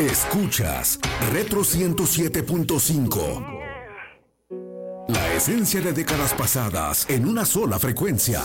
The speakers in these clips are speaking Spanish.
Escuchas Retro 107.5. La esencia de décadas pasadas en una sola frecuencia.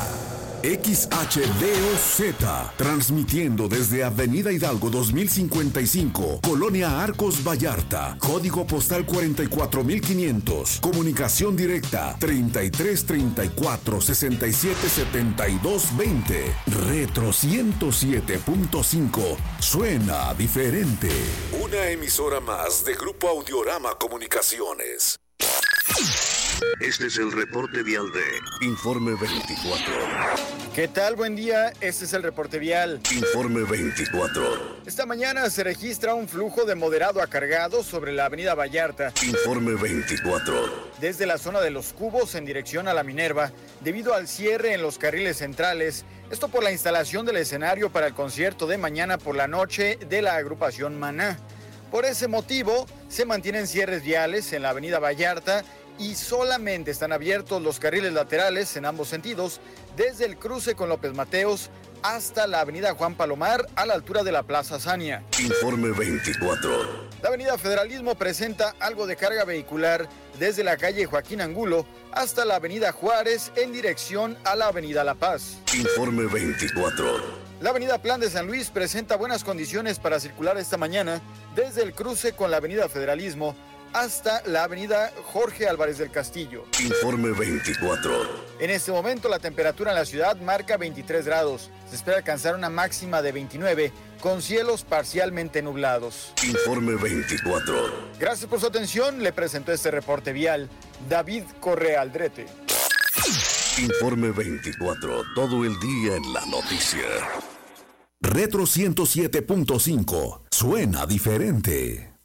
XHDOZ, transmitiendo desde Avenida Hidalgo 2055, Colonia Arcos Vallarta, código postal 44500, comunicación directa 3334 67 72 20. Retro 107.5, suena diferente. Una emisora más de Grupo Audiorama Comunicaciones. Este es el reporte vial de Informe 24. ¿Qué tal? Buen día, este es el reporte vial. Informe 24. Esta mañana se registra un flujo de moderado a cargado sobre la avenida Vallarta. Informe 24. Desde la zona de Los Cubos en dirección a la Minerva, debido al cierre en los carriles centrales, esto por la instalación del escenario para el concierto de mañana por la noche de la agrupación Maná. Por ese motivo, se mantienen cierres viales en la avenida Vallarta y solamente están abiertos los carriles laterales en ambos sentidos, desde el cruce con López Mateos hasta la avenida Juan Palomar a la altura de la Plaza Zania. Informe 24. La avenida Federalismo presenta algo de carga vehicular desde la calle Joaquín Angulo hasta la avenida Juárez en dirección a la avenida La Paz. Informe 24. La avenida Plan de San Luis presenta buenas condiciones para circular esta mañana desde el cruce con la avenida Federalismo hasta la avenida Jorge Álvarez del Castillo. Informe 24. En este momento la temperatura en la ciudad marca 23 grados. Se espera alcanzar una máxima de 29 con cielos parcialmente nublados. Informe 24. Gracias por su atención. Le presentó este reporte vial David Correa Aldrete. Informe 24. Todo el día en la noticia. Retro 107.5. Suena diferente.